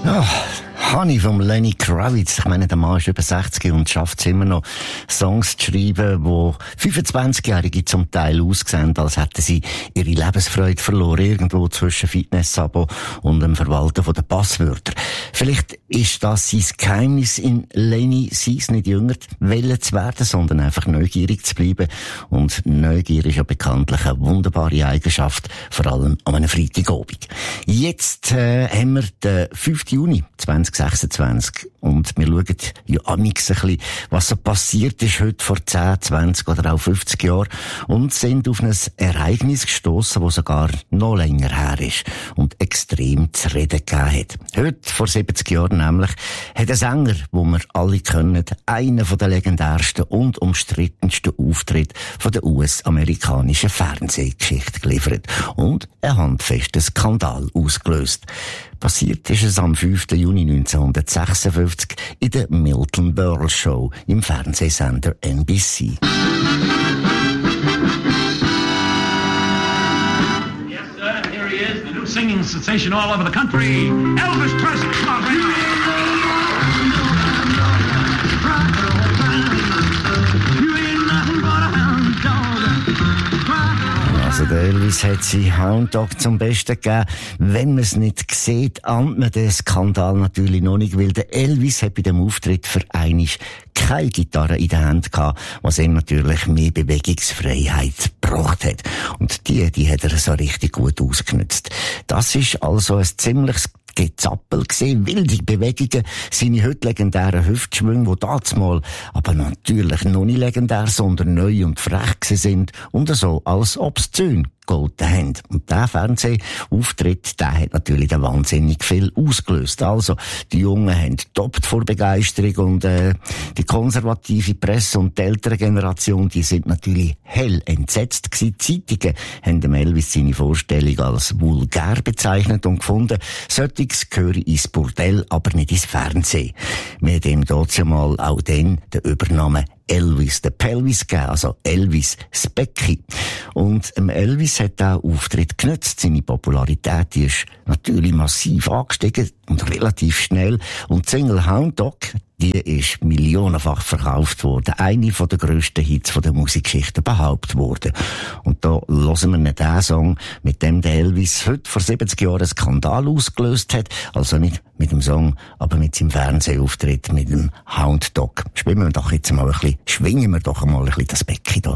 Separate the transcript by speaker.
Speaker 1: Honey vom Lenny Kravitz. Ich meine, der Mann ist über 60 und schafft es immer noch, Songs zu schreiben, wo 25-Jährige zum Teil aussehen, als hätten sie ihre Lebensfreude verloren, irgendwo zwischen Fitness-Abo und dem Verwalten von den Passwörtern. Vielleicht ist das sein Geheimnis in Lenny, sei es nicht jünger wollen zu werden, sondern einfach neugierig zu bleiben. Und Neugier ist ja bekanntlich eine wunderbare Eigenschaft, vor allem an einem Freitagabend. Jetzt haben wir den 5. Juni 2026 und wir schauen ja amix ein bisschen, was so passiert ist heute vor 10, 20 oder auch 50 Jahren und sind auf ein Ereignis gestossen, das sogar noch länger her ist und extrem zu reden gegeben hat. Heute, vor 70 Jahren nämlich, hat ein Sänger, wo wir alle kennen, einen der legendärsten und umstrittensten Auftritte von der US-amerikanischen Fernsehgeschichte geliefert und einen handfesten Skandal ausgelöst. Passiert ist es am 5. Juni 1956 in der Milton Berle Show im Fernsehsender NBC.
Speaker 2: Yes, sir, here he is, the new singing sensation all over the country, Elvis Presley. Come on, bring him on.
Speaker 1: Also der Elvis hat seinen Hound Dog zum Besten gegeben. Wenn man es nicht sieht, ahnt man den Skandal natürlich noch nicht, weil der Elvis hat bei dem Auftritt für einmal keine Gitarre in der Hand gehabt, was ihm natürlich mehr Bewegungsfreiheit gebracht hat. Und die hat er so richtig gut ausgenutzt. Das ist also ein ziemliches Gezappel gesehen, wilde Bewegungen, seine heute legendären Hüftschwünge, die dazumal aber natürlich noch nicht legendär, sondern neu und frech sind und so als obszön gegolten haben. Und der Fernsehauftritt, der hat natürlich wahnsinnig viel ausgelöst. Also, die Jungen haben getoppt vor Begeisterung und die konservative Presse und die ältere Generation, die sind natürlich hell entsetzt gewesen. Zeitungen haben dem Elvis seine Vorstellung als vulgär bezeichnet und gefunden, solches gehöre ins Bordell, aber nicht ins Fernsehen. Wir haben ihm dort ja mal auch den Übernamen Elvis the Pelvis gegeben, also Elvis Specky. Und Elvis hat auch Auftritt genutzt. Seine Popularität, die ist natürlich massiv angestiegen und relativ schnell. Und die Single Hound Dog, die ist millionenfach verkauft worden. Eine von der grössten Hits von der Musikgeschichte behauptet worden. Und da hören wir nicht den Song, mit dem der Elvis heute vor 70 Jahren einen Skandal ausgelöst hat. Also nicht mit dem Song, aber mit seinem Fernsehauftritt, mit dem Hound Dog. Schwingen wir doch jetzt mal ein bisschen das Becken da.